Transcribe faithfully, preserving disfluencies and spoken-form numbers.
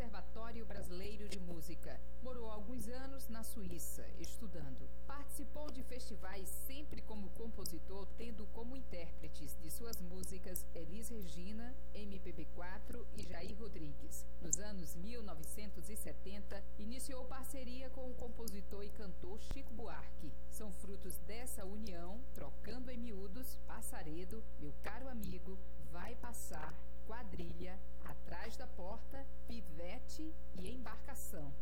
Conservatório Brasileiro de Música. Morou alguns anos na Suíça, estudando. Participou de festivais sempre como compositor, tendo como intérpretes de suas músicas Elis Regina, M P B quatro e Jair Rodrigues. Nos anos mil novecentos e setenta, iniciou parceria com o compositor e cantor Chico Buarque. São frutos dessa união, Trocando em Miúdos, Passaredo, Meu Caro Amigo, Vai Passar, Quadrilha, Atrás da Porta, Pivete e Embarcação.